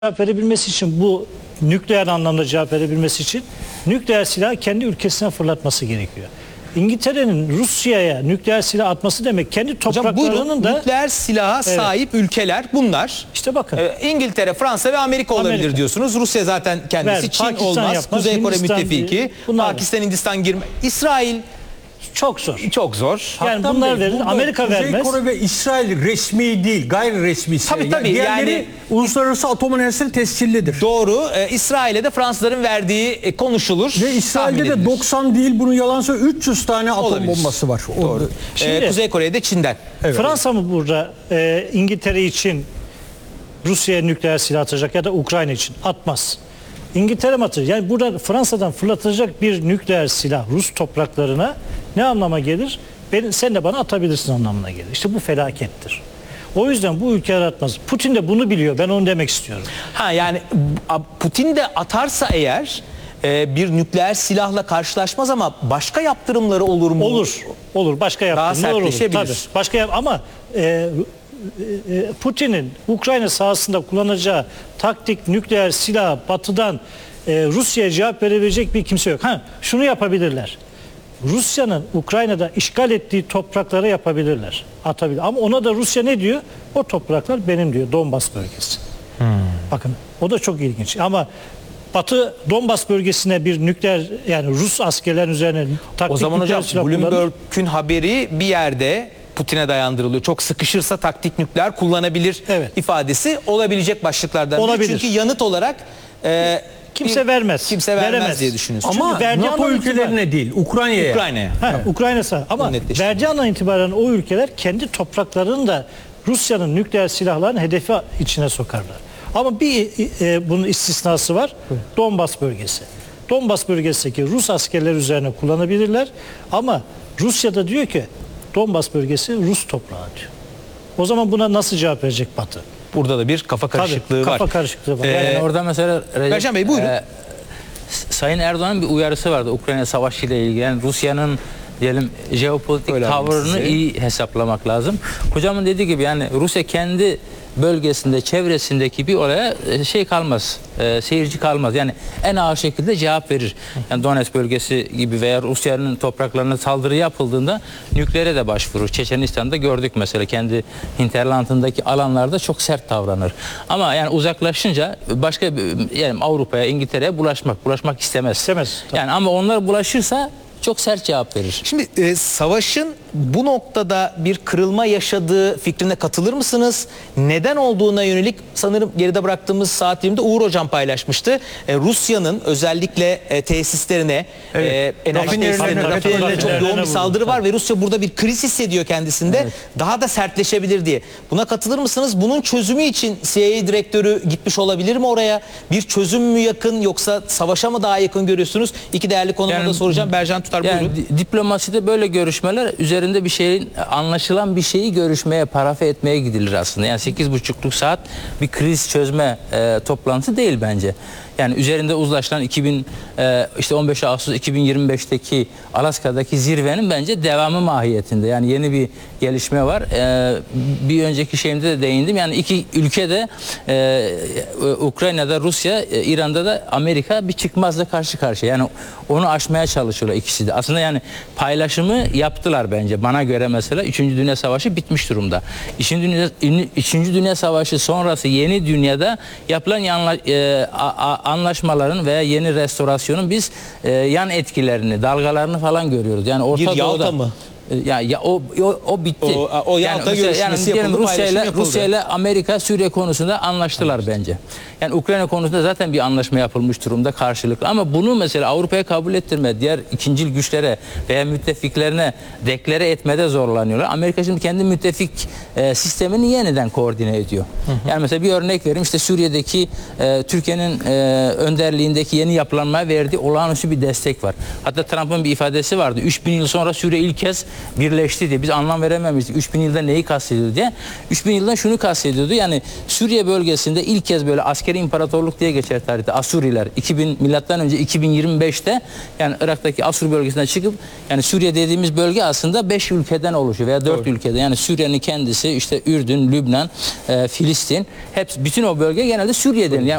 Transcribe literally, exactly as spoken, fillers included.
cevap verebilmesi için, bu nükleer anlamda cevap verebilmesi için nükleer silahı kendi ülkesine fırlatması gerekiyor. İngiltere'nin Rusya'ya nükleer silah atması demek kendi topraklarının Hocam, buyurun, da nükleer silaha evet. sahip ülkeler bunlar. İşte bakın. Ee, İngiltere, Fransa ve Amerika olabilir Amerika. diyorsunuz. Rusya zaten kendisi, Ver, Çin Pakistan olmaz. Yapmaz, Kuzey Kore müttefiki. Pakistan, Hindistan girme. İsrail çok zor. Çok zor. Yani Hatta bunlar verir, Amerika Kuzey vermez. Kore ve İsrail resmi değil, gayri resmi. Tabii tabii. Yani diğerleri yani, uluslararası atom enerjisi tescillidir. Doğru. Ee, İsrail'e de Fransızların verdiği e, konuşulur. Ve İsrail'de de doksan değil, bunu yalan söylüyor, üç yüz tane atom Olabilir. bombası var. Doğru. Şimdi, ee, Kuzey Kore'de Çin'den. Evet. Fransa mı burada e, İngiltere için Rusya'ya nükleer silah atacak ya da Ukrayna için? Atmaz. İngiltere mi atacak? Yani burada Fransa'dan fırlatacak bir nükleer silah Rus topraklarına ne anlama gelir? Ben, sen de bana atabilirsin anlamına gelir. İşte bu felakettir. O yüzden bu ülkeler atmaz. Putin de bunu biliyor. Ben onu demek istiyorum. Ha yani Putin de atarsa eğer e, bir nükleer silahla karşılaşmaz ama başka yaptırımları olur mu? Olur. Olur. Başka yaptırımlar olur. Tabii. Başka yap ama e, Putin'in Ukrayna sahasında kullanacağı taktik nükleer silah batıdan e, Rusya'ya cevap verebilecek bir kimse yok. Ha, şunu yapabilirler. Rusya'nın Ukrayna'da işgal ettiği topraklara yapabilirler. Atabilir. Ama ona da Rusya ne diyor? O topraklar benim diyor. Donbas bölgesi. Hmm. Bakın o da çok ilginç. Ama Batı Donbas bölgesine bir nükleer, yani Rus askerlerin üzerine taktik o zaman nükleer hocam Bloomberg'ün haberi bir yerde Putin'e dayandırılıyor. Çok sıkışırsa taktik nükleer kullanabilir evet. ifadesi olabilecek başlıklardan Olabilir. biri. Çünkü yanıt olarak e, kimse vermez. Kimse vermez, veremez diye düşünüyorsun. Ama NATO ülkelerine değil, Ukrayna'ya. Ukrayna'ya. Ha, evet. Ukrayna'sa. Ama verdiği andan itibaren o ülkeler kendi topraklarını da Rusya'nın nükleer silahlarını hedefi içine sokarlar. Ama bir e, bunun istisnası var. Evet. Donbas bölgesi. Donbas bölgesindeki Rus askerler üzerine kullanabilirler. Ama Rusya da diyor ki Donbas bölgesi Rus toprağı diyor. O zaman buna nasıl cevap verecek Batı? Burada da bir kafa karışıklığı Tabii, kafa var. Kafa karışıklığı var. Ee, yani orada mesela Recep Bey buyurun. E, Sayın Erdoğan'ın bir uyarısı vardı Ukrayna Savaşı ile ilgili. Yani Rusya'nın diyelim jeopolitik Öyle tavrını iyi hesaplamak lazım. Hocamın dediği gibi yani Rusya kendi bölgesinde, çevresindeki bir olaya şey kalmaz, e, seyirci kalmaz. Yani en ağır şekilde cevap verir. Yani Donetsk bölgesi gibi veya Rusya'nın topraklarına saldırı yapıldığında nükleere de başvurur. Çeçenistan'da gördük mesela, kendi hinterlandındaki alanlarda çok sert davranır. Ama yani uzaklaşınca başka yani Avrupa'ya, İngiltere'ye bulaşmak, bulaşmak istemez. İstemez. Tabii. Yani ama onlar bulaşırsa çok sert cevap verir. Şimdi e, savaşın bu noktada bir kırılma yaşadığı fikrine katılır mısınız? Neden olduğuna yönelik sanırım geride bıraktığımız saat diliminde Uğur Hocam paylaşmıştı. E, Rusya'nın özellikle e, tesislerine, evet. e, enerji tesislerine, rafinerlerine çok yoğun bir saldırı var ve Rusya burada bir kriz hissediyor kendisinde. Evet. Daha da sertleşebilir diye. Buna katılır mısınız? Bunun çözümü için C I A direktörü gitmiş olabilir mi oraya? Bir çözüm mü yakın, yoksa savaşa mı daha yakın görüyorsunuz? İki değerli konuma yani, da soracağım. Bercan Tutar yani buyurun. Di diplomaside böyle görüşmeler üzerinde bir şeyin, anlaşılan bir şeyi görüşmeye, parafe etmeye gidilir aslında. Yani sekiz buçukluk saat bir kriz çözme e, toplantısı değil bence. Yani üzerinde uzlaşılan iki bin e, işte on beş Ağustos iki bin yirmi beş'teki Alaska'daki zirvenin bence devamı mahiyetinde. Yani yeni bir gelişme var. E, bir önceki şeyimde de değindim. Yani iki ülke de e, Ukrayna'da Rusya, e, İran'da da Amerika bir çıkmazla karşı karşıya. Yani onu aşmaya çalışıyorlar ikisi de. Aslında yani paylaşımı yaptılar bence. Bana göre mesela üçüncü Dünya Savaşı bitmiş durumda. üçüncü Dünya, üçüncü Dünya Savaşı sonrası yeni dünyada yapılan yanla, e, a, a, anlaşmaların veya yeni restorasyonun biz e, yan etkilerini, dalgalarını falan görüyoruz. Yani Orta bir Yalta mı? Ya, ya o, o o bitti. O, o Yalta yani, görüşmesi yani, yapıldı, Rusya ile yapıldı. Rusya ile Amerika Suriye konusunda anlaştılar evet. bence. Yani Ukrayna konusunda zaten bir anlaşma yapılmış durumda karşılıklı. Ama bunu mesela Avrupa'ya kabul ettirme, diğer ikincil güçlere veya müttefiklerine deklare etmede zorlanıyorlar. Amerika şimdi kendi müttefik e, sistemini yeniden koordine ediyor. Hı hı. Yani mesela bir örnek vereyim. İşte Suriye'deki e, Türkiye'nin e, önderliğindeki yeni yapılanmaya verdiği olağanüstü bir destek var. Hatta Trump'ın bir ifadesi vardı. üç bin yıl sonra Suriye ilk kez birleşti diye biz anlam verememiştik. üç bin yılda neyi kastediyordu diye. üç bin yılda şunu kastediyordu. Yani Suriye bölgesinde ilk kez böyle askeri imparatorluk diye geçer tarihte. Asuriler iki bin milattan önce iki bin yirmi beşte yani Irak'taki Asur bölgesinden çıkıp yani Suriye dediğimiz bölge aslında beş ülkeden oluşuyor veya dört ülkeden. Yani Suriye'nin kendisi, işte Ürdün, Lübnan, e, Filistin, hepsi bütün o bölge genelde Suriye deniyor. Yani